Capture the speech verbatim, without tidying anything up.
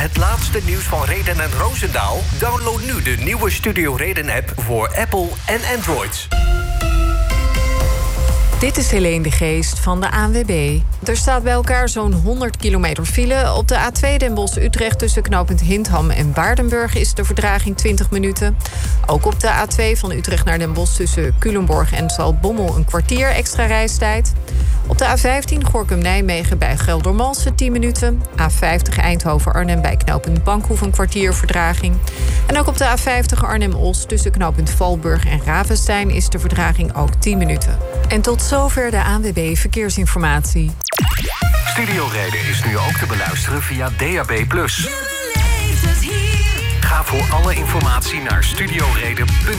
het laatste nieuws van Reden en Roosendaal? Download nu de nieuwe Studio Reden-app voor Apple en Android. Dit is Helene de Geest van de A N W B. Er staat bij elkaar zo'n honderd kilometer file. Op de A twee Den Bosch-Utrecht tussen knooppunt Hindham en Waardenburg is de vertraging twintig minuten. Ook op de A twee van Utrecht naar Den Bosch tussen Culemborg en Zaltbommel een kwartier extra reistijd. Op de A vijftien Gorinchem-Nijmegen bij Geldermalsen tien minuten. A vijftig Eindhoven-Arnhem bij knooppunt Bankhoef een kwartier vertraging. En ook op de A vijftig Arnhem-Os tussen knooppunt Valburg en Ravenstein is de vertraging ook tien minuten. En tot zover de A N W B Verkeersinformatie. Studio Reden is nu ook te beluisteren via D A B plus. Ga voor alle informatie naar studioreden punt n l.